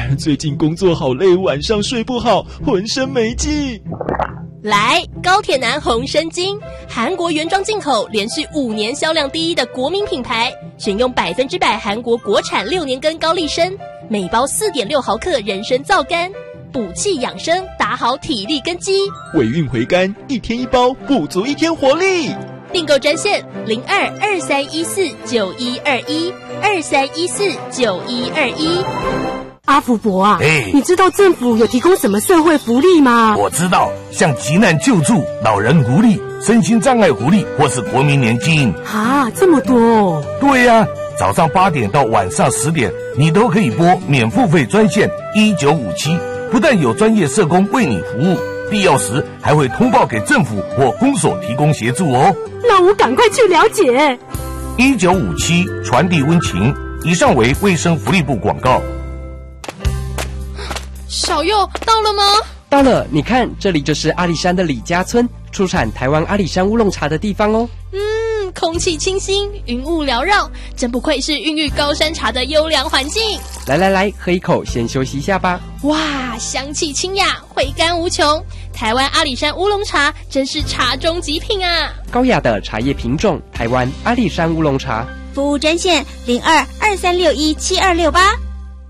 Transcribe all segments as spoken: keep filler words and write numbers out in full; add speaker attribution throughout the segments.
Speaker 1: 最近工作好累，晚上睡不好，浑身没劲。
Speaker 2: 来，高铁男红参精，韩国原装进口，连续五年销量第一的国民品牌，选用百分之百韩国国产六年根高丽参，每包 四点六毫克人参皂苷，补气养生，打好体力根基。
Speaker 1: 尾韵回甘，一天一包，补足一天活力。
Speaker 2: 订购专线零二二三一四九一二一二三一四九一二一。
Speaker 3: 阿福伯啊，
Speaker 4: 哎，
Speaker 3: 你知道政府有提供什么社会福利吗？
Speaker 4: 我知道，像急难救助、老人福利、身心障碍福利，或是国民年金。
Speaker 3: 啊，这么多哦！
Speaker 4: 对呀、啊，早上八点到晚上十点，你都可以拨免付费专线一九五七，不但有专业社工为你服务，必要时还会通报给政府或公所提供协助哦。
Speaker 3: 那我赶快去了解。
Speaker 4: 一九五七传递温情，以上为卫生福利部广告。
Speaker 2: 小佑到了吗？
Speaker 5: 到了，你看，这里就是阿里山的李家村，出产台湾阿里山乌龙茶的地方哦。
Speaker 2: 嗯，空气清新，云雾缭绕，真不愧是孕育高山茶的优良环境。
Speaker 5: 来来来，喝一口，先休息一下吧。
Speaker 2: 哇，香气清雅，回甘无穷。台湾阿里山乌龙茶真是茶中极品啊！
Speaker 5: 高雅的茶叶品种，台湾阿里山乌龙茶。
Speaker 6: 服务专线零二二三六一七二六八。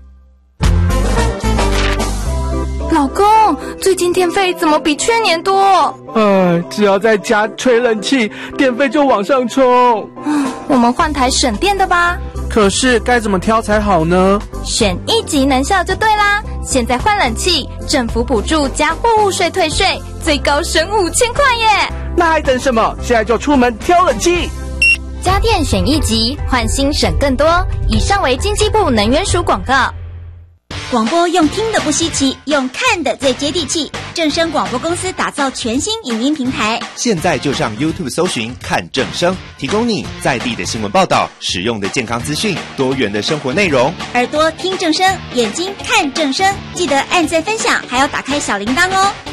Speaker 7: 老公，最近电费怎么比去年多？
Speaker 8: 呃，只要在家吹冷气，电费就往上冲。
Speaker 7: 我们换台省电的吧。
Speaker 8: 可是该怎么挑才好呢？
Speaker 7: 选一级能效就对啦！现在换冷气，政府补助加货物税退税，最高省五千块耶！
Speaker 8: 那还等什么？现在就出门挑冷气。
Speaker 7: 家电选一级，换新省更多。以上为经济部能源署广告。
Speaker 6: 广播用听的不稀奇，用看的最接地气。正声广播公司打造全新影音平台，
Speaker 9: 现在就上 YouTube 搜寻看正声，提供你在地的新闻报道、实用的健康资讯、多元的生活内容。
Speaker 6: 耳朵听正声，眼睛看正声，记得按赞分享，还要打开小铃铛哦。